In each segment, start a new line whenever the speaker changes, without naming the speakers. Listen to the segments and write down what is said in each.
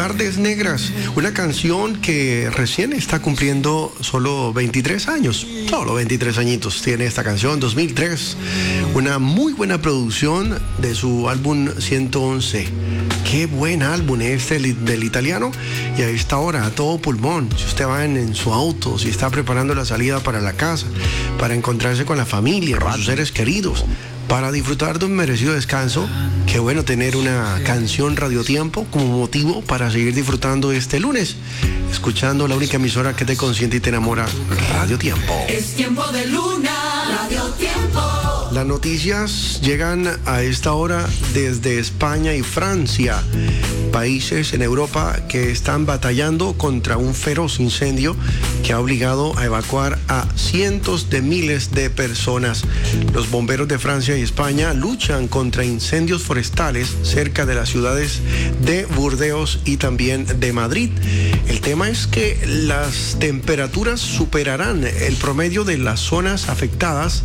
Tardes Negras, una canción que recién está cumpliendo solo 23 años, solo 23 añitos tiene esta canción, 2003, una muy buena producción de su álbum 111. Qué buen álbum este del italiano, y a esta hora, a todo pulmón, si usted va en su auto, si está preparando la salida para la casa, para encontrarse con la familia, con sus seres queridos, para disfrutar de un merecido descanso. Qué bueno tener una canción Radiotiempo como motivo para seguir disfrutando este lunes, escuchando la única emisora que te consiente y te enamora, Radiotiempo.
Es tiempo de luna, Radiotiempo.
Las noticias llegan a esta hora desde España y Francia, países en Europa que están batallando contra un feroz incendio que ha obligado a evacuar a cientos de miles de personas. Los bomberos de Francia y España luchan contra incendios forestales cerca de las ciudades de Burdeos y también de Madrid. El tema es que las temperaturas superarán el promedio de las zonas afectadas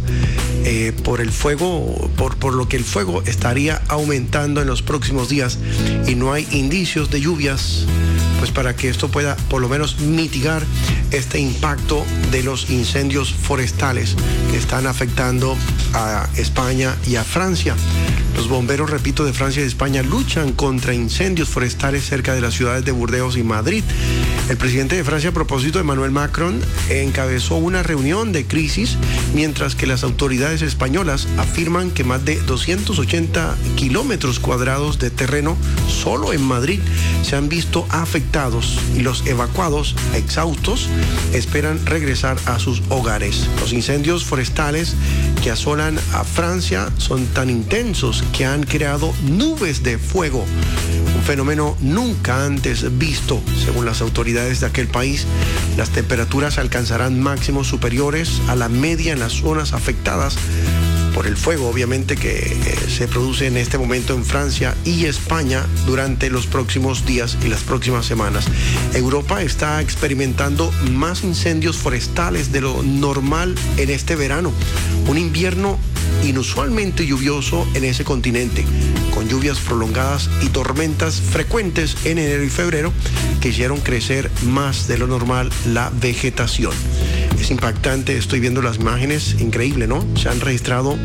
por el fuego, por lo que el fuego estaría aumentando en los próximos días, y no hay indicios de lluvias pues para que esto pueda por lo menos mitigar este impacto de los incendios forestales que están afectando a España y a Francia. Los bomberos, repito, de Francia y de España luchan contra incendios forestales cerca de las ciudades de Burdeos y Madrid. El presidente de Francia, a propósito, Emmanuel Macron, encabezó una reunión de crisis, mientras que las autoridades españolas afirman que más de 280 kilómetros cuadrados de terreno solo en Madrid se han visto afectados, y los evacuados, exhaustos, esperan regresar a sus hogares. Los incendios forestales que asolan a Francia son tan intensos que han creado nubes de fuego, un fenómeno nunca antes visto. Según las autoridades de aquel país, las temperaturas alcanzarán máximos superiores a la media en las zonas afectadas por el fuego, obviamente, que se produce en este momento en Francia y España durante los próximos días y las próximas semanas. Europa está experimentando más incendios forestales de lo normal en este verano, un invierno inusualmente lluvioso en ese continente, con lluvias prolongadas y tormentas frecuentes en enero y febrero que hicieron crecer más de lo normal la vegetación. Es impactante, estoy viendo las imágenes, increíble, ¿no? Se han registrado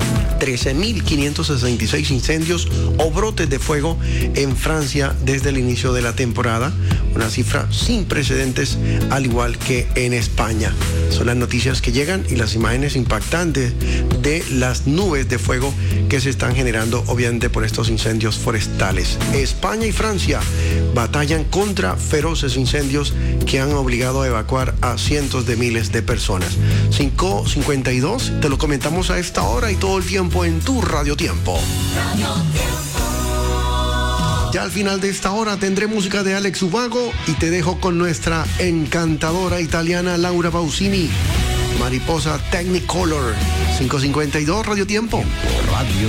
13.566 incendios o brotes de fuego en Francia desde el inicio de la temporada, una cifra sin precedentes, al igual que en España. Son las noticias que llegan y las imágenes impactantes de las nubes de fuego que se están generando, obviamente, por estos incendios forestales. España y Francia batallan contra feroces incendios que han obligado a evacuar a cientos de miles de personas. 5:52, te lo comentamos a esta hora y todo el tiempo en tu Radiotiempo. Ya al final de esta hora tendré música de Alex Ubago y te dejo con nuestra encantadora italiana Laura Pausini, Mariposa Technicolor. 5:52, Radiotiempo.